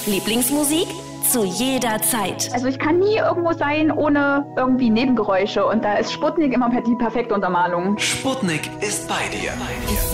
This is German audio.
Lieblingsmusik zu jeder Zeit. Also ich kann nie irgendwo sein ohne irgendwie Nebengeräusche und da ist Sputnik immer die perfekte Untermalung. Sputnik ist bei dir.